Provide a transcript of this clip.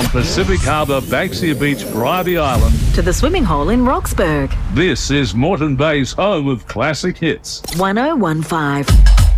From Pacific Harbour, Banksia Beach, Bribie Island, to the swimming hole in Roxburgh. this is Moreton Bay's home of classic hits. 1015.